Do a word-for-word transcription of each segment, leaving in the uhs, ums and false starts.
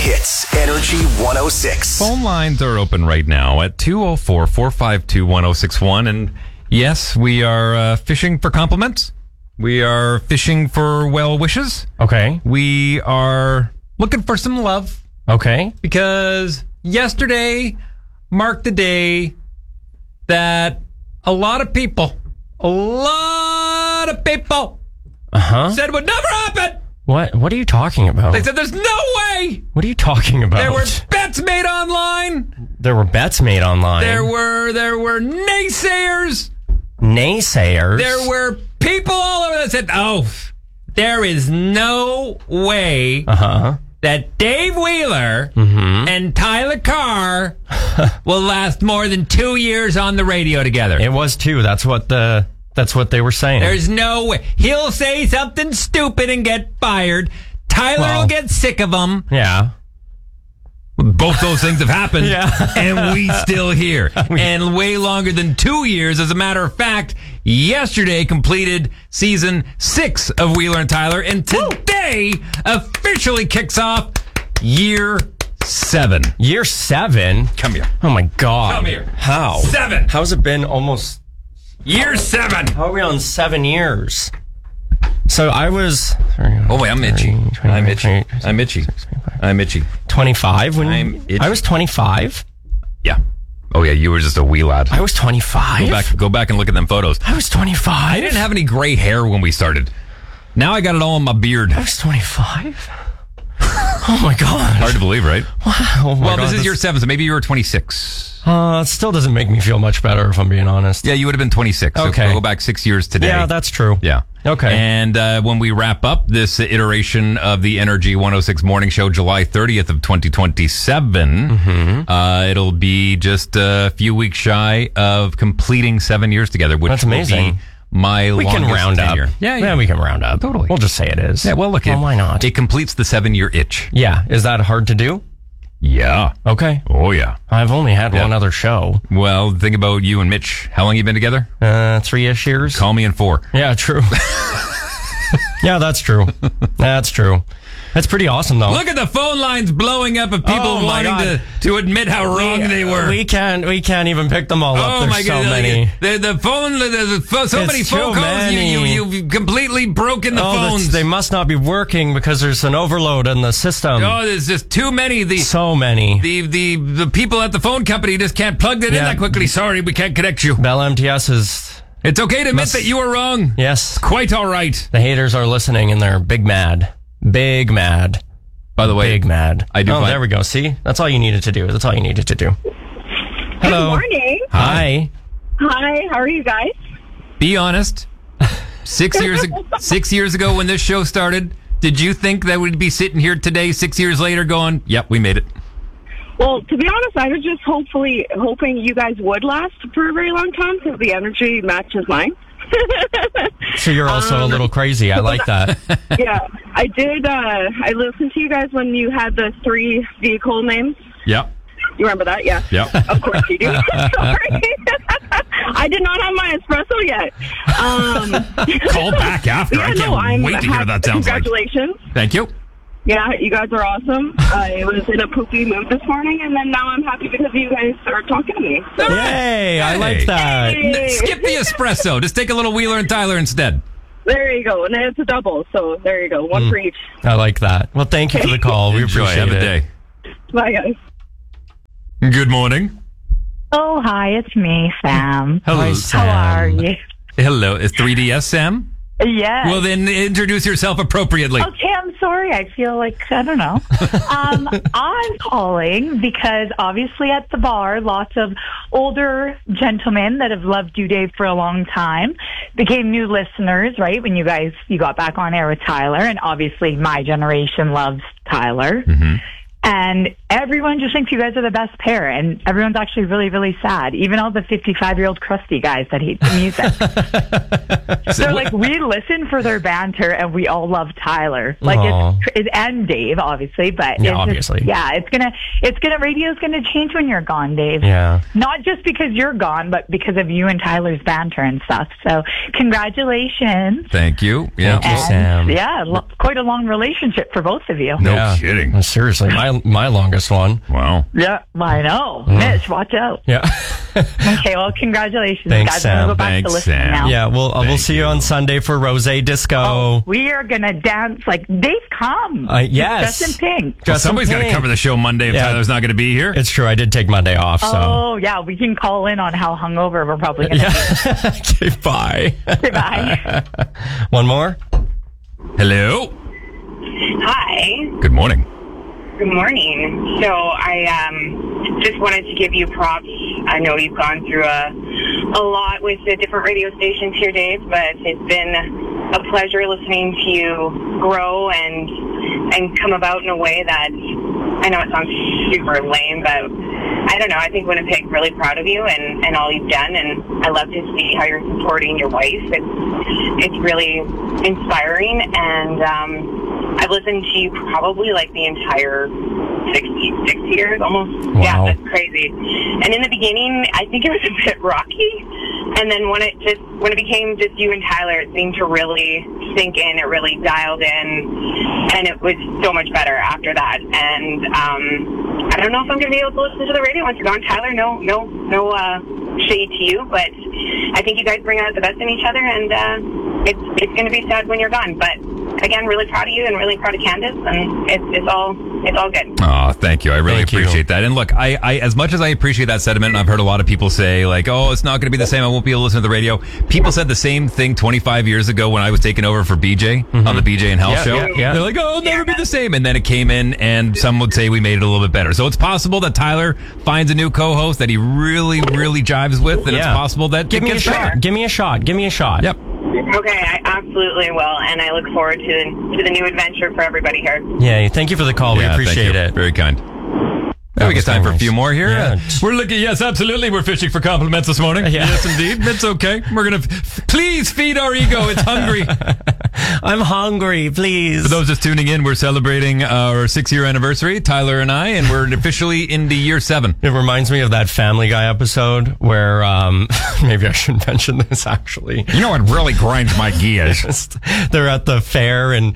hits, Energy one oh six. Phone lines are open right now at two oh four, four five two, one oh six one. And yes, we are uh, fishing for compliments. We are fishing for well wishes. Okay. We are looking for some love. Okay. Because yesterday marked the day that a lot of people, a lot of people Uh-huh. said would never happen. What What are you talking about? They said there's no way. What are you talking about? There were bets made online. There were bets made online. There were there were naysayers. Naysayers. There were people all over that said, "Oh, there is no way Uh-huh. that Dave Wheeler Mm-hmm. and Tyler Carr will last more than two years on the radio together." It was too. That's what the that's what they were saying. There's no way. He'll say something stupid and get fired. Tyler Well, will get sick of him. Yeah. Both those things have happened. Yeah. And we still here. And way longer than two years. As a matter of fact, yesterday completed season six of Wheeler and Tyler. And today officially kicks off year seven. Year seven? Come here. Oh my God. Come here. How? Seven. How's it been almost... Year seven. How are we on seven years? So I was... Oh, wait, I'm itchy. I'm itchy. I'm itchy. I'm itchy. twenty-five when I'm itchy. I was twenty-five? Yeah. Oh, yeah, you were just a wee lad. I was twenty-five? Go back, go back and look at them photos. I was twenty-five? I didn't have any gray hair when we started. Now I got it all in my beard. I was twenty-five? Oh my God. Hard to believe, right? Wow. Oh my Well, God, this is this- year seven, so maybe you were twenty-six. Uh, it still doesn't make me feel much better, if I'm being honest. Yeah, you would have been twenty-six. So Okay. we'll go back six years today. Yeah, that's true. Yeah. Okay. And uh, when we wrap up this iteration of the Energy one oh six Morning Show, July thirtieth of twenty twenty-seven, Mm-hmm. uh, it'll be just a few weeks shy of completing seven years together, which That's amazing. will be my We longest can round tenure. up. Yeah, yeah, yeah. we can round up. Totally. We'll just say it is. Yeah, well, look, well, it, why not? It completes the seven-year itch. Yeah, is that hard to do? Yeah. Okay. Oh, yeah. I've only had Yeah. one other show. Well, think about you and Mitch. How long you been together? Uh, three-ish years. Call me in four. Yeah, true. Yeah, that's true. That's true. That's pretty awesome, though. Look at the phone lines blowing up of people Oh, my wanting God. to, to admit how wrong we, they were. We can't. We can't even pick them all up. Oh There's my so God! many. The, the phone, the, the, so It's many phone too calls. many. You, you, you've completely broken the oh, that's- phones. they must not be working because there's an overload in the system. oh, there's just too many. The So many. the the the people at the phone company just can't plug it in Yeah. that quickly. Sorry, we can't connect you. Bell M T S is. It's okay to admit Must- that you were wrong. Yes. Quite all right. The haters are listening and they're big mad. Big mad. By the way, Big mad. I do Oh, find- there we go. See? That's all you needed to do. That's all you needed to do. Hello. Good morning. Hi. Hi, how are you guys? be honest. Six years ag- six years ago when this show started, did you think that we'd be sitting here today, six years later, going, "Yep, we made it"? Well, to be honest, I was just hopefully hoping you guys would last for a very long time because the energy matches mine. So you're also Um, a little crazy. I like that. Yeah, I did. Uh, I listened to you guys when you had the three vehicle names. Yep. You remember that? Yeah. Yep. Of course you do. Sorry. I did not have my espresso yet. Um, Call back after. yeah, I can't no, I'm wait to hear happy- what that sounds like. Congratulations. Thank you. Yeah, you guys are awesome. I was in a poopy mood this morning, and then now I'm happy because you guys are talking to me. So, Yay! I like that. Hey. N- Skip the espresso. Just take a little Wheeler and Tyler instead. there you go. And it's a double, so there you go. One for each. I like that. Well, thank you for the call. We Enjoy. appreciate Have a it. day. Bye, guys. Good morning. Oh, hi, it's me, Sam. Hello, Hi, Sam. How are you? Hello. Is three D S Sam? Yes. Well, then introduce yourself appropriately. Okay, I'm sorry. I feel like, I don't know. um, I'm calling because obviously at the bar, lots of older gentlemen that have loved you, Dave, for a long time became new listeners, right? When you guys, you got back on air with Tyler, and obviously my generation loves Tyler. Mm-hmm. And everyone just thinks you guys are the best pair, and everyone's actually really, really sad. Even all the fifty-five-year-old crusty guys that hate the music. They're like, we listen for their banter, and we all love Tyler. Like, Aw. it's, it, and Dave, obviously, but Yeah, it's obviously. Just, yeah, it's gonna, it's gonna, radio's gonna change when you're gone, Dave. Yeah. Not just because you're gone, but because of you and Tyler's banter and stuff. So, congratulations. Thank you. Yeah. Thank you, And, Sam. yeah, lo- quite a long relationship for both of you. No Yeah. kidding. Well, seriously, my my my longest one. Wow. Yeah, I know. Mitch, watch out. Yeah. Okay, well, congratulations. Thanks, guys. Sam. I'm going to go back Thanks, to listening Sam. now. Yeah, we'll uh, we'll Thank see you you. on Sunday for Rose Disco. Oh, we are going to dance like they've come. Uh, yes. Dressed in pink. Well, Just somebody's some got to pink. cover the show Monday if Yeah. Tyler's not going to be here. It's true. I did take Monday off, so. Oh, yeah, we can call in on how hungover we're probably going to Yeah. Okay, bye. be. Bye. One more? Hello. Hi. Good morning. Good morning. So I um, just wanted to give you props. I know you've gone through a, a lot with the different radio stations here, Dave, but it's been a pleasure listening to you grow and and come about in a way that, I know it sounds super lame, but I don't know. I think Winnipeg's really proud of you and, and all you've done, and I love to see how you're supporting your wife. It's, it's really inspiring, and um, I've listened to you probably like the entire sixty, sixty years almost. Wow. Yeah, that's crazy. And in the beginning, I think it was a bit rocky, and then when it just when it became just you and Tyler, it seemed to really sink in. It really dialed in, and it was so much better after that. And um, I don't know if I'm going to be able to listen to the radio once you're gone, Tyler. No, no, no uh, shade to you, but I think you guys bring out the best in each other, and uh, it's it's going to be sad when you're gone. But again, really proud of you and really proud of Candace, and it's it's all it's all good. Oh, thank you. I really Thank you. appreciate that. And look, I, I, as much as I appreciate that sentiment, and I've heard a lot of people say like, oh, it's not going to be the same. I won't be able to listen to the radio. People said the same thing twenty-five years ago when I was taking over for B J on the B J and Hell Yeah, show. yeah, yeah. They're like, oh, it'll never be the same. And then it came in and some would say we made it a little bit better. So it's possible that Tyler finds a new co-host that he really, really jives with. And Yeah. it's possible that Give it me a gets shot. better. Give me a shot. Give me a shot. Yep. Okay, I absolutely will, and I look forward to to the new adventure for everybody here. Yeah, thank you for the call. We Yeah, thank appreciate you. it. Very kind. Now we was get time very for a few nice. more here. Yeah. Uh, we're looking. Yes, absolutely. We're fishing for compliments this morning. Yeah. Yes, indeed. It's okay. We're gonna f- please feed our ego. It's hungry. I'm hungry, please. For those just tuning in, we're celebrating our six-year anniversary, Tyler and I, and we're officially into year seven. It reminds me of that Family Guy episode where, um, maybe I shouldn't mention this actually. You know what really grinds my gears? Just- They're at the fair and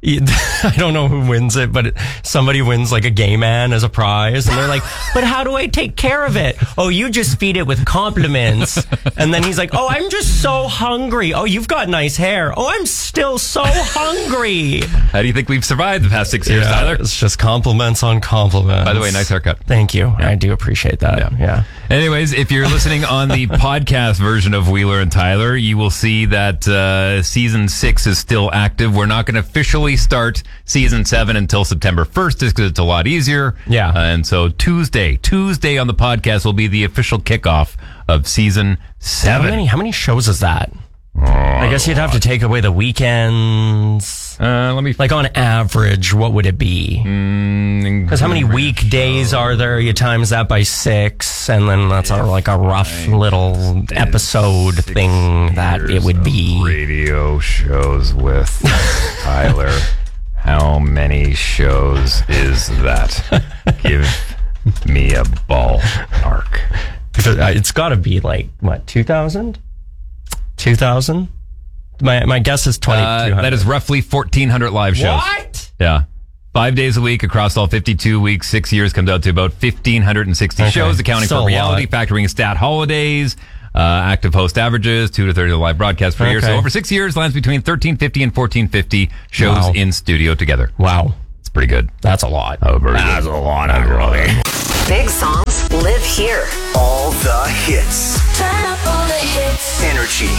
I don't know who wins it, but somebody wins like a gay man as a prize. And they're like, but how do I take care of it? Oh, you just feed it with compliments. And then he's like, oh, I'm just so hungry. Oh, you've got nice hair. Oh, I'm still so hungry. How do you think we've survived the past six years, Yeah, Tyler? it's just compliments on compliments. By the way, nice haircut. Thank you. I do appreciate that. Yeah. Yeah. Anyways, if you're listening on the podcast version of Wheeler and Tyler, you will see that uh, season six is still active. We're not going to officially start season seven until September first, just because it's a lot easier. Yeah. Uh, and so Tuesday, Tuesday on the podcast will be the official kickoff of season How seven. many, how many shows is that? I guess you'd have to take away the weekends. Uh, let me. Like on average, what would it be? Because how many weekdays are there? You times that by six, and then that's a, like a rough little episode thing that it would be. Radio shows with Tyler. How many shows is that? Give me a ballpark. It's got to be like what two thousand? Two thousand? My my guess is twenty two hundred. Uh, that is roughly fourteen hundred live shows. What? Yeah. Five days a week across all fifty-two weeks, six years comes out to about one thousand five hundred sixty Okay. shows, accounting Still for a reality, lot. factoring in stat holidays, uh, active host averages, two to thirty live broadcasts per year. Okay. So over six years, lands between thirteen fifty and fourteen fifty shows Wow. in studio together. Wow, It's pretty good. that's a lot. Oh, very That's good. a lot, really. Big songs live here. All the hits. Turn up all the hits. Energy